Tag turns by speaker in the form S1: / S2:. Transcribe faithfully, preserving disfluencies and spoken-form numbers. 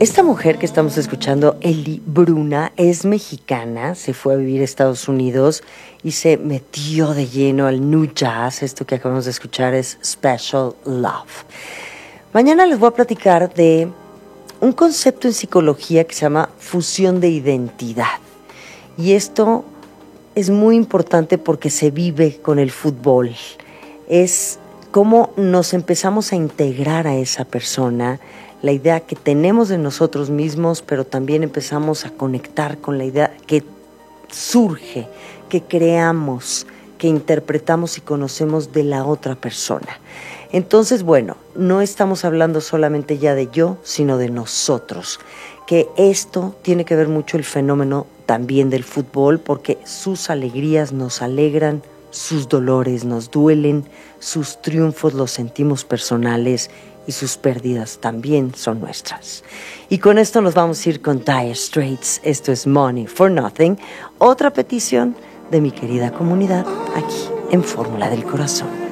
S1: Esta mujer que estamos escuchando, Eli Bruna, es mexicana, se fue a vivir a Estados Unidos y se metió de lleno al new jazz. Esto que acabamos de escuchar es Special Love. Mañana les voy a platicar de un concepto en psicología que se llama fusión de identidad. Y esto es muy importante porque se vive con el fútbol. Es cómo nos empezamos a integrar a esa persona, la idea que tenemos de nosotros mismos, pero también empezamos a conectar con la idea que surge, que creamos, que interpretamos y conocemos de la otra persona. Entonces, bueno, no estamos hablando solamente ya de yo, sino de nosotros, que esto tiene que ver mucho el fenómeno también del fútbol, porque sus alegrías nos alegran, sus dolores nos duelen, sus triunfos los sentimos personales y sus pérdidas también son nuestras. Y con esto nos vamos a ir con Dire Straits. Esto es Money for Nothing, otra petición de mi querida comunidad aquí en Fórmula del Corazón.